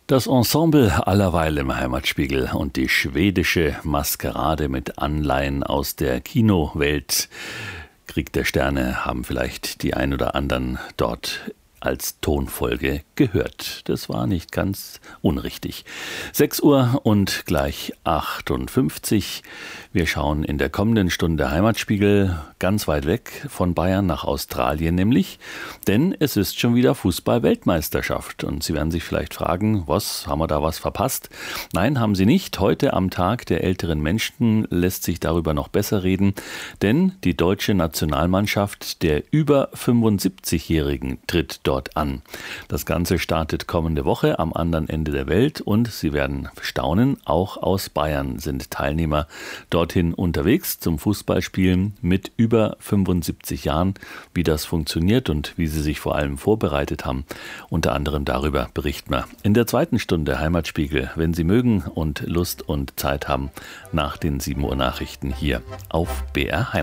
Das Ensemble allerweil im Heimatspiegel und die schwedische Maskerade mit Anleihen aus der Kinowelt. Krieg der Sterne haben vielleicht die ein oder anderen dort als Tonfolge gehört. Das war nicht ganz unrichtig. 6 Uhr und gleich 58. Wir schauen in der kommenden Stunde Heimatspiegel ganz weit weg von Bayern nach Australien nämlich, denn es ist schon wieder Fußball-Weltmeisterschaft und Sie werden sich vielleicht fragen, haben wir da was verpasst? Nein, haben Sie nicht. Heute am Tag der älteren Menschen lässt sich darüber noch besser reden, denn die deutsche Nationalmannschaft der über 75-Jährigen tritt dort an. Das Ganze startet kommende Woche am anderen Ende der Welt und Sie werden staunen, auch aus Bayern sind Teilnehmer dorthin unterwegs zum Fußballspielen mit über 75 Jahren. Wie das funktioniert und wie sie sich vor allem vorbereitet haben, unter anderem darüber berichten wir in der zweiten Stunde Heimatspiegel, wenn Sie mögen und Lust und Zeit haben, nach den 7 Uhr Nachrichten hier auf BR Heimat.